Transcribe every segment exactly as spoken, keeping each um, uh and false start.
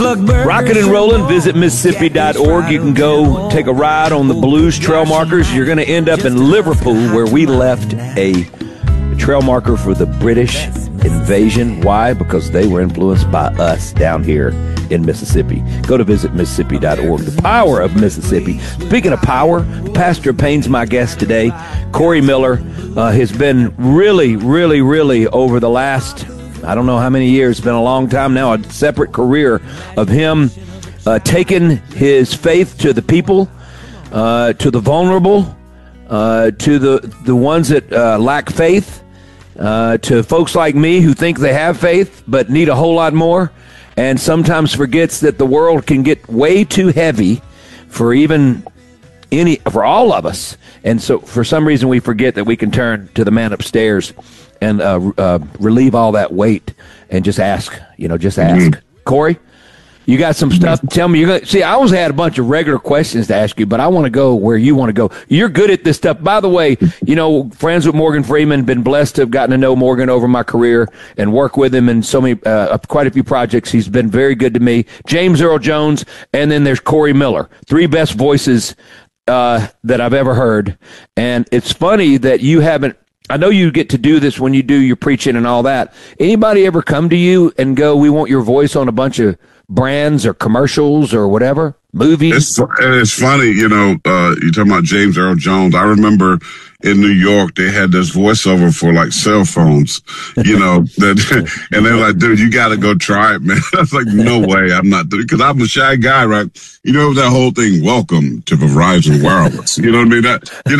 Rockin' and rollin', visit Mississippi dot org. You can go take a ride on the Blues trail markers. You're going to end up in Liverpool, where we left a trail marker for the British invasion. Why? Because they were influenced by us down here in Mississippi. Go to visit Mississippi dot org. The power of Mississippi. Speaking of power, Pastor Payne's my guest today. Corey Miller uh, has been really, really, really over the last, I don't know how many years, it's been a long time now, a separate career of him uh, taking his faith to the people, uh, to the vulnerable, uh, to the, the ones that uh, lack faith, uh, to folks like me who think they have faith but need a whole lot more, and sometimes forgets that the world can get way too heavy for even any, for all of us. And so for some reason we forget that we can turn to the man upstairs and uh, uh, relieve all that weight and just ask, you know, just ask. Mm-hmm. Corey, you got some stuff? Tell me. You're gonna, see, I always had a bunch of regular questions to ask you, but I want to go where you want to go. You're good at this stuff. By the way, you know, friends with Morgan Freeman, been blessed to have gotten to know Morgan over my career and work with him in so many, uh, quite a few projects. He's been very good to me. James Earl Jones, and then there's Corey Miller. Three best voices uh, that I've ever heard. And it's funny that you haven't, I know you get to do this when you do your preaching and all that. Anybody ever come to you and go, we want your voice on a bunch of brands or commercials or whatever, movies? It's, it's funny, you know, uh, you're talking about James Earl Jones. I remember in New York, they had this voiceover for like cell phones, you know, that, and they're like, dude, you got to go try it, man. I was like, no way, I'm not doing it, because I'm a shy guy, right? You know, that whole thing, welcome to Verizon Wireless. You know what I mean? That, you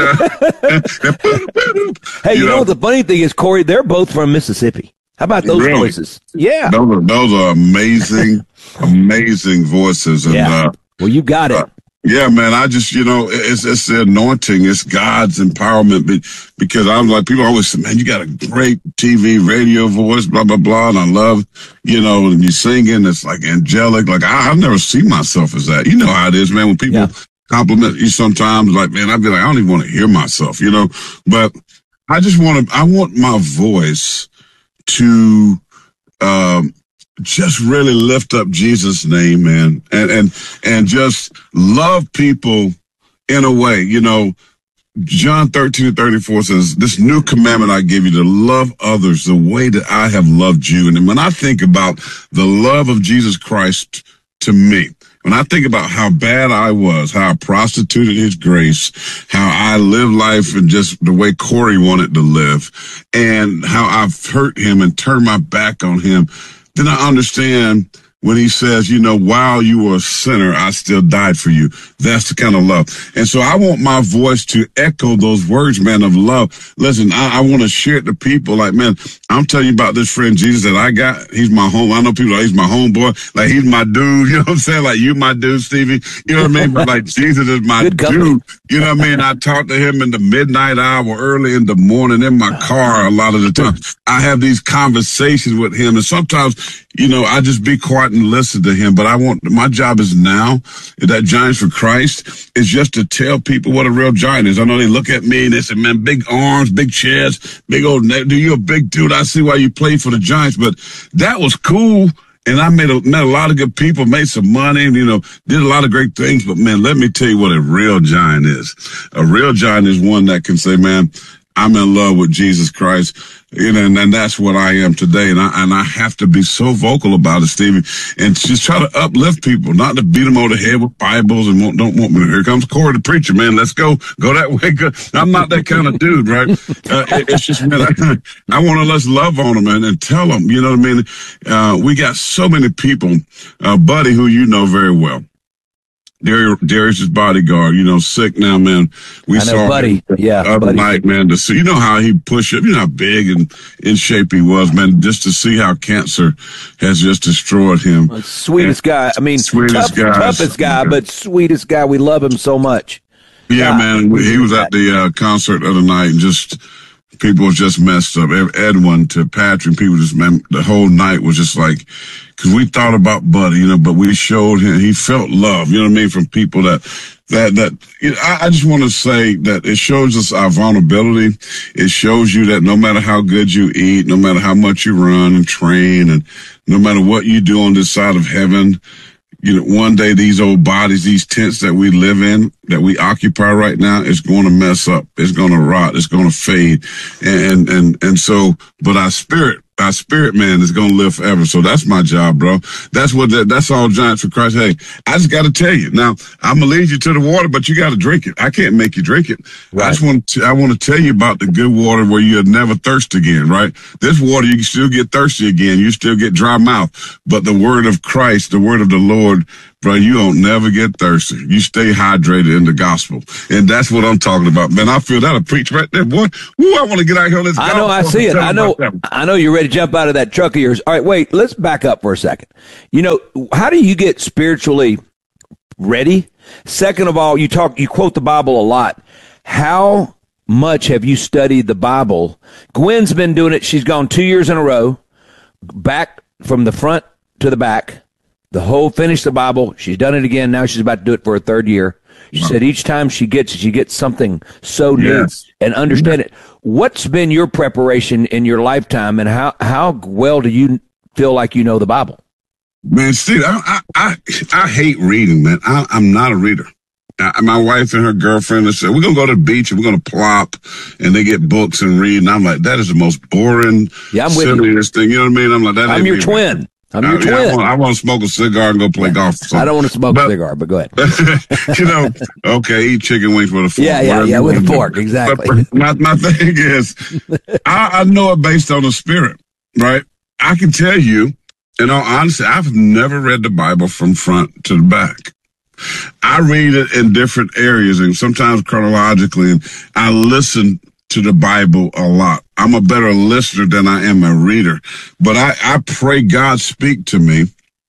know. Hey, you, you know, know, the funny thing is, Corey, they're both from Mississippi. How about those really? voices? Yeah. Those are, those are amazing, amazing voices. And, yeah. uh, well, you got it. Uh, Yeah, man, I just, you know, it's, it's the anointing. It's God's empowerment, because I'm like, people always say, man, you got a great T V, radio voice, blah, blah, blah. And I love, you know, and you singing, it's like angelic. Like, I, I've never seen myself as that. You know how it is, man. When people yeah. compliment you sometimes, like, man, I'd be like, I don't even want to hear myself, you know, but I just want to, I want my voice to, um, just really lift up Jesus' name, man, and, and, and just love people in a way. You know, John thirteen thirty-four says, this new commandment I give you, to love others the way that I have loved you. And when I think about the love of Jesus Christ to me, when I think about how bad I was, how I prostituted his grace, how I lived life in just the way Corey wanted to live, and how I've hurt him and turned my back on him, then I understand when he says, you know, while you were a sinner, I still died for you. That's the kind of love. And so I want my voice to echo those words, man, of love. Listen, I, I want to share it to people. Like, man, I'm telling you about this friend Jesus that I got. He's my home. I know people like, he's my homeboy. Like, he's my dude. You know what I'm saying? Like, you my dude, Stevie. You know what I mean? But like, Jesus is my dude. You know what I mean? I talk to him in the midnight hour, early in the morning, in my car a lot of the time. I have these conversations with him. And sometimes, you know, I just be quiet and listen to him. But I want, my job is now, that Giants for Christ, is just to tell people what a real giant is. I know they look at me and they say, man, big arms, big chest, big old neck. Dude, you're a big dude. I see why you played for the Giants. But that was cool. And I made a, met a lot of good people, made some money, and, you know, did a lot of great things. But, man, let me tell you what a real giant is. A real giant is one that can say, man, I'm in love with Jesus Christ. You know, and, and that's what I am today. And I, and I have to be so vocal about it, Stevie, and just try to uplift people, not to beat them over the head with Bibles and won't, don't want me to. Here comes Corey, the preacher, man. Let's go, go that way. I'm not that kind of dude, right? Uh, it, it's just, man, I, I want to let's love on them and, and tell them, you know what I mean? Uh, we got so many people, uh, Buddy, who you know very well. Darius's bodyguard, you know, sick now, man. We I know, saw Buddy. him yeah, the other buddy. night, man, to see, you know how he pushed up, you know how big and in shape he was, man, just to see how cancer has just destroyed him. Well, sweetest and, guy. I mean, sweetest tough, guy. toughest guy, but sweetest guy. We love him so much. Yeah, God, man. He was at the uh, concert the other night, and just people just messed up. Edwin to Patrick, people just, man, the whole night was just like, because we thought about Buddy, you know, but we showed him, he felt love, you know what I mean, from people that, that, that, you know, I, I just want to say that it shows us our vulnerability. It shows you that no matter how good you eat, no matter how much you run and train, and no matter what you do on this side of heaven, you know, one day these old bodies, these tents that we live in, that we occupy right now, it's going to mess up. It's going to rot. It's going to fade. And, and, and so, but our spirit, our spirit man is going to live forever. So that's my job, bro. That's what, that, that's all Giants for Christ. Hey, I just got to tell you now, I'm going to lead you to the water, but you got to drink it. I can't make you drink it. Right. I just want to, I want to tell you about the good water where you'll never thirst again, right? This water, you can still get thirsty again. You still get dry mouth, but the word of Christ, the word of the Lord, bro, you don't never get thirsty. You stay hydrated in the gospel. And that's what I'm talking about. Man, I feel that'll preach right there, boy. Woo, I want to get out here. Let's go. I know, I see it. I know, I know you're ready to jump out of that truck of yours. All right, wait, let's back up for a second. You know, how do you get spiritually ready? Second of all, you talk, you quote the Bible a lot. How much have you studied the Bible? Gwen's been doing it. She's gone two years in a row, back from the front to the back. The whole, finished the Bible. She's done it again. Now she's about to do it for a third year. She wow. said each time she gets it, she gets something so new yes. and understand yes. it. What's been your preparation in your lifetime, and how, how well do you feel like you know the Bible? Man, Steve, I, I, I, I hate reading, man. I, I'm not a reader. I, my wife and her girlfriend have said, we're going to go to the beach and we're going to plop, and they get books and read. And I'm like, that is the most boring, yeah, I'm with silliest you. thing. You know what I mean? I'm like, that I'm your twin. Reading. I'm your uh, twin. Yeah, I, want, I want to smoke a cigar and go play golf. So. I don't want to smoke but, a cigar, but go ahead. You know, okay, eat chicken wings with a fork. Yeah, yeah, yeah, with a fork, exactly. But my, my thing is, I, I know it based on the spirit, right? I can tell you, in all honesty, I've never read the Bible from front to the back. I read it in different areas and sometimes chronologically, and I listen to the Bible a lot. I'm a better listener than I am a reader, but I, I pray God speak to me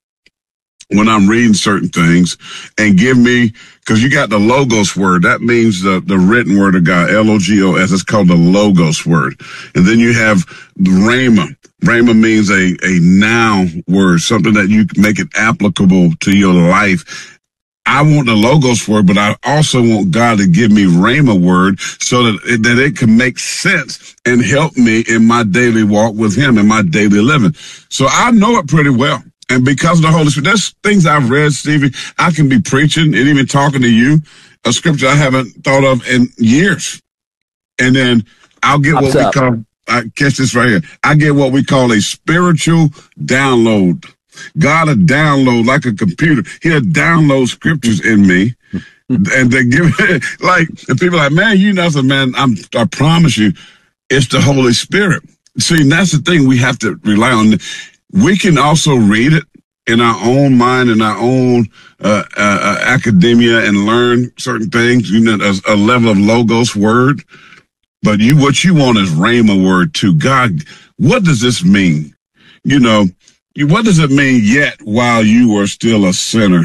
when I'm reading certain things and give me, because you got the Logos word. That means the, the written word of God, L O G O S. It's called the Logos word. And then you have the Rhema. Rhema means a, a noun word, something that you make it applicable to your life. I want the Logos word, but I also want God to give me Rhema word so that it, that it can make sense and help me in my daily walk with him, in my daily living. So I know it pretty well. And because of the Holy Spirit, there's things I've read, Stevie. I can be preaching and even talking to you, a scripture I haven't thought of in years. And then I'll get what we call, I catch this right here. I get what we call a spiritual download. God will download like a computer. He'll download scriptures in me, and they give it like, and people are like, man, you know, so man, I'm, I promise you, it's the Holy Spirit. See, and that's the thing we have to rely on. We can also read it in our own mind, in our own uh, uh, academia, and learn certain things. You know, a, a level of Logos word. But you, what you want is Rhema word too. God, what does this mean? You know. What does it mean, yet while you were still a sinner,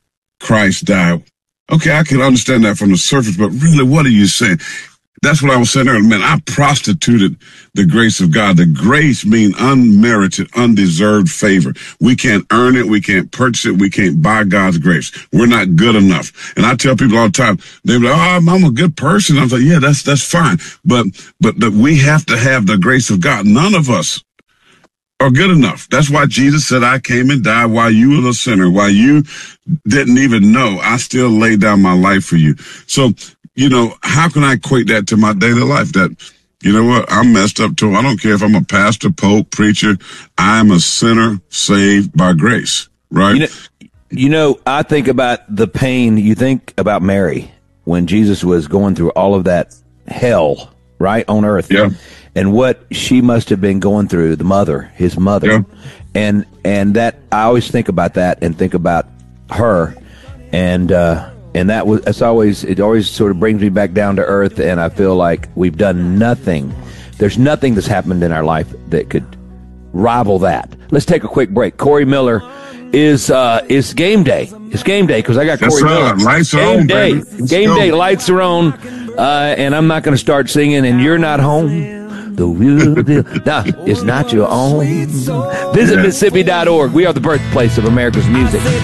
Christ died? Okay, I can understand that from the surface, but really, what are you saying? That's what I was saying earlier. Man, I prostituted the grace of God. The grace means unmerited, undeserved favor. We can't earn it. We can't purchase it. We can't buy God's grace. We're not good enough. And I tell people all the time, they're like, oh, I'm, I'm a good person. I was like, yeah, that's, that's fine. But, but, but we have to have the grace of God. None of us are good enough. That's why Jesus said, I came and died while you were a sinner, while you didn't even know. I still laid down my life for you. So, you know, how can I equate that to my daily life? That, you know what, I'm messed up too. I don't care if I'm a pastor, pope, preacher. I'm a sinner saved by grace, right? You know, you know, I think about the pain. You think about Mary when Jesus was going through all of that hell, right, on earth. Yeah. And what she must have been going through, the mother, his mother. Yeah. And and that, I always think about that and think about her. And uh, and that was, it's always, it always sort of brings me back down to earth, and I feel like we've done nothing. There's nothing that's happened in our life that could rival that. Let's take a quick break. Corey Miller is uh, is game day. It's game day because I got Corey Miller. Lights are game on, day. Baby. Game go. day. Lights are on. Uh, and I'm not going to start singing, and you're not home. The wheel, nah, it's not your own. Visit Mississippi dot org. We are the birthplace of America's music.